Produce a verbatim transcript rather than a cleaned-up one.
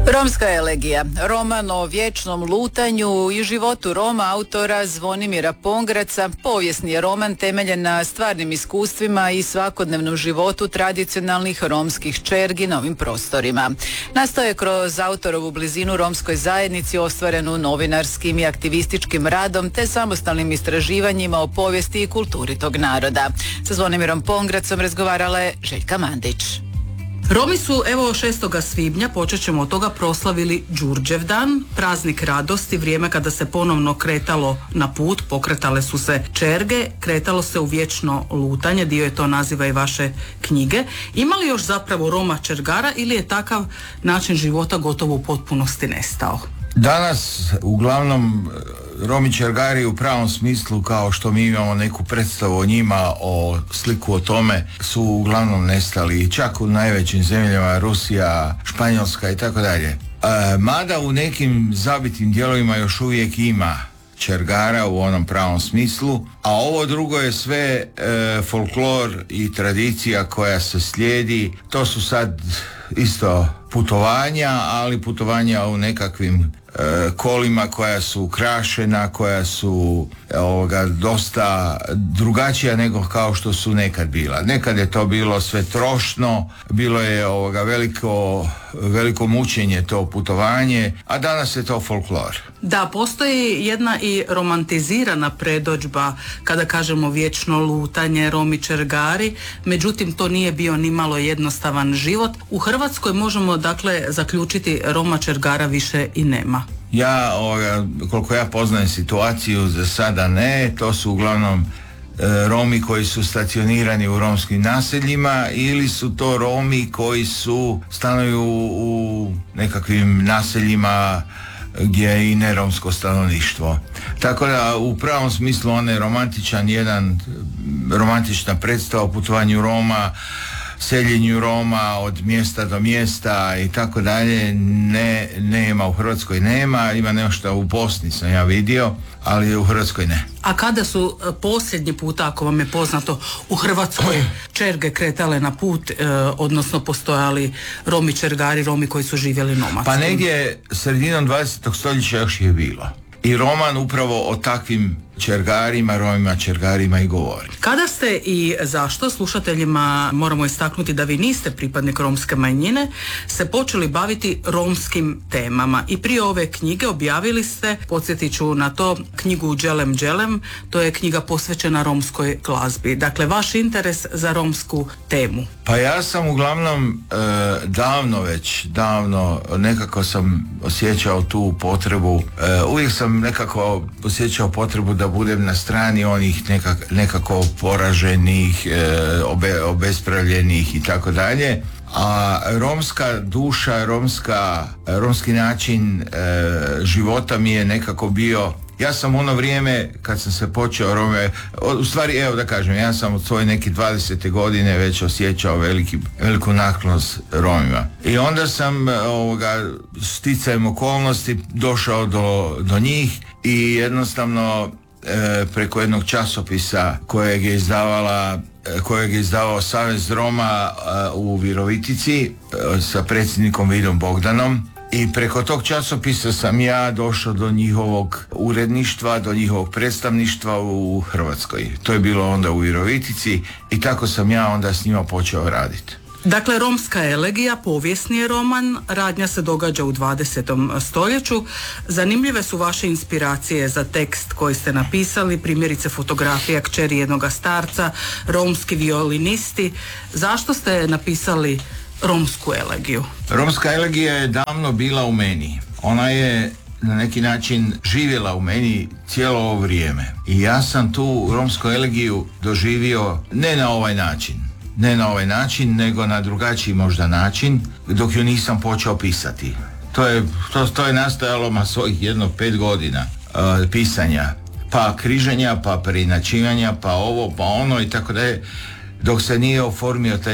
Romska elegija, roman o vječnom lutanju i životu Roma autora Zvonimira Pongraca, povijesni je roman temeljen na stvarnim iskustvima i svakodnevnom životu tradicionalnih romskih čergi na ovim prostorima. Nastao je kroz autorovu blizinu romskoj zajednici ostvarenu novinarskim i aktivističkim radom te samostalnim istraživanjima o povijesti i kulturi tog naroda. Sa Zvonimirom Pongracom razgovarala je Željka Mandić. Romi su, evo, šestoga svibnja, počet ćemo od toga, proslavili Đurđevdan, praznik radosti, vrijeme kada se ponovno kretalo na put, pokretale su se čerge, kretalo se u vječno lutanje, dio je to naziva i vaše knjige. Ima li još zapravo Roma čergara ili je takav način života gotovo u potpunosti nestao? Danas uglavnom Romi čergari u pravom smislu, kao što mi imamo neku predstavu o njima, o sliku o tome, su uglavnom nestali, čak u najvećim zemljama, Rusija, Španjolska i tako dalje. Mada u nekim zabitim dijelovima još uvijek ima čergara u onom pravom smislu, a ovo drugo je sve e, folklor i tradicija koja se slijedi. To su sad isto putovanja, ali putovanja u nekakvim e, kolima koja su ukrašena, koja su ovoga, dosta drugačija nego kao što su nekad bila. Nekad je to bilo sve trošno, bilo je ovoga, veliko, veliko mučenje to putovanje, a danas je to folklor. Da, postoji jedna i romantizirana predodžba kada kažemo vječno lutanje, Romi čergari, međutim to nije bio ni malo jednostavan život. U Hrvatskoj možemo dakle zaključiti Roma čergara više i nema. Ja, ovoga, koliko ja poznajem situaciju, za sada ne, to su uglavnom e, Romi koji su stacionirani u romskim naseljima ili su to Romi koji su stanuju u nekakvim naseljima gdje je i neromsko stanovništvo. Tako da u pravom smislu on je romantičan, jedan romantična predstava o putovanju Roma, seljenju Roma od mjesta do mjesta i tako dalje, ne, nema, u Hrvatskoj nema, ima nešto u Bosni sam ja vidio, ali u Hrvatskoj ne. A kada su posljednji puta, ako vam je poznato, u Hrvatskoj čerge kretale na put, e, odnosno postojali Romi čergari, Romi koji su živjeli nomadski? Pa negdje sredinom dvadesetog stoljeća još je bilo. I roman upravo o takvim čergarima, Romima čergarima i govori. Kada ste i zašto, slušateljima moramo istaknuti da vi niste pripadnik romske manjine, se počeli baviti romskim temama i prije ove knjige objavili ste, podsjetit ću na to, knjigu Đelem Đelem, to je knjiga posvećena romskoj glazbi. Dakle, vaš interes za romsku temu. Pa ja sam uglavnom e, davno već, davno nekako sam osjećao tu potrebu, e, uvijek sam nekako osjećao potrebu da budem na strani onih nekak, nekako poraženih, e, obe, obespravljenih i tako dalje. A romska duša, romska, romski način e, života mi je nekako bio. Ja sam ono vrijeme kad sam se počeo Rome, u stvari evo da kažem, ja sam od svoje neke dvadesete godine već osjećao veliki, veliku naklonost Romima. I onda sam ovoga, sticajem okolnosti došao do, do njih i jednostavno e, preko jednog časopisa kojeg je izdavala kojeg je izdavao Savez Roma u Virovitici sa predsjednikom Vidom Bogdanom. I preko tog časopisa sam ja došao do njihovog uredništva, do njihovog predstavništva u Hrvatskoj. To je bilo onda u Virovitici i tako sam ja onda s njima počeo raditi. Dakle, Romska elegija, povijesni je roman, radnja se događa u dvadesetom stoljeću. Zanimljive su vaše inspiracije za tekst koji ste napisali, primjerice fotografija kćeri jednoga starca, romski violinisti. Zašto ste napisali Romsku elegiju? Romska elegija je davno bila u meni. Ona je na neki način živjela u meni cijelo ovo vrijeme. I ja sam tu romsku elegiju doživio ne na ovaj način. Ne na ovaj način, nego na drugačiji možda način, dok ju nisam počeo pisati. To je, to, to je nastajalo ma svojih jedno pet godina uh, pisanja. Pa križanja, pa preinačivanja, pa ovo, pa ono i tako dalje, dok se nije oformio taj